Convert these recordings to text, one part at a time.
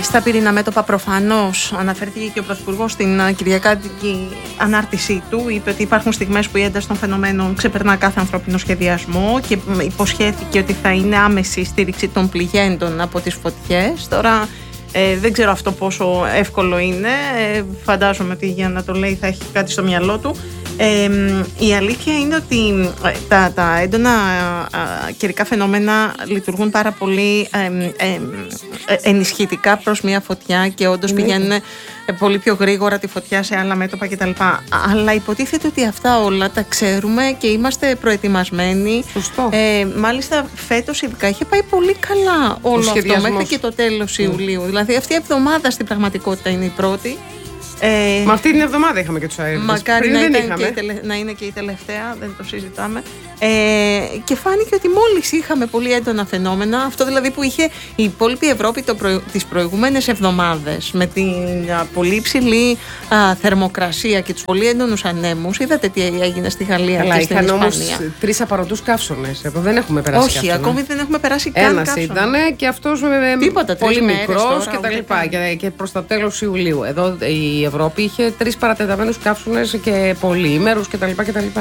στα πυρήνα μέτωπα προφανώς αναφέρθηκε και ο Πρωθυπουργός στην κυριακάτικη ανάρτησή του. Είπε ότι υπάρχουν στιγμές που η ένταση των φαινομένων ξεπερνά κάθε ανθρώπινο σχεδιασμό και υποσχέθηκε ότι θα είναι άμεση στήριξη των πληγέντων από τις φωτιές. Τώρα δεν ξέρω αυτό πόσο εύκολο είναι. Φαντάζομαι ότι για να το λέει θα έχει κάτι στο μυαλό του. Η αλήθεια είναι ότι τα έντονα καιρικά φαινόμενα λειτουργούν πάρα πολύ ενισχυτικά προς μια φωτιά και όντως πηγαίνουν πολύ πιο γρήγορα τη φωτιά σε άλλα μέτωπα κτλ. Αλλά υποτίθεται ότι αυτά όλα τα ξέρουμε και είμαστε προετοιμασμένοι. Σωστό. Μάλιστα φέτος ειδικά είχε πάει πολύ καλά όλο αυτό μέχρι και το τέλος Ιουλίου. Δηλαδή αυτή η εβδομάδα στην πραγματικότητα είναι η πρώτη. Μα αυτή την εβδομάδα είχαμε και τους αέριδες. Μακάρι να είναι και η τελευταία, δεν το συζητάμε. Και φάνηκε ότι μόλις είχαμε πολύ έντονα φαινόμενα, αυτό δηλαδή που είχε η υπόλοιπη Ευρώπη τις προηγούμενες εβδομάδες, με την πολύ υψηλή θερμοκρασία και τους πολύ έντονους ανέμους. Είδατε τι έγινε στη Γαλλία και στην Ισπανία. Όμως 3 απαρατούς καύσονες. Εδώ δεν έχουμε περάσει. Όχι, ακόμη δεν έχουμε περάσει καν ένας ήταν και αυτός πολύ μικρός και προς το τέλος Ιουλίου. Εδώ η Ευρώπη είχε 3 παρατεταμένους καύσονες και πολυήμερους κτλ.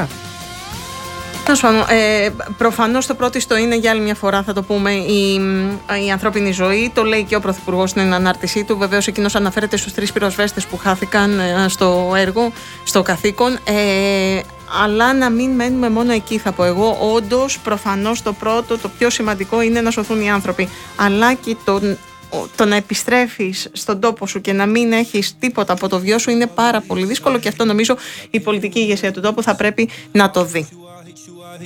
Προφανώς το πρώτιστο είναι για άλλη μια φορά, θα το πούμε, η ανθρώπινη ζωή. Το λέει και ο Πρωθυπουργός στην ανάρτησή του. Βεβαίως εκείνος αναφέρεται στους 3 πυροσβέστες που χάθηκαν στο έργο, στο καθήκον. Αλλά να μην μένουμε μόνο εκεί, θα πω εγώ. Όντως, προφανώς το πρώτο, το πιο σημαντικό είναι να σωθούν οι άνθρωποι. Αλλά και το να επιστρέφεις στον τόπο σου και να μην έχεις τίποτα από το βιό σου είναι πάρα πολύ δύσκολο και αυτό νομίζω η πολιτική ηγεσία του τόπου θα πρέπει να το δει.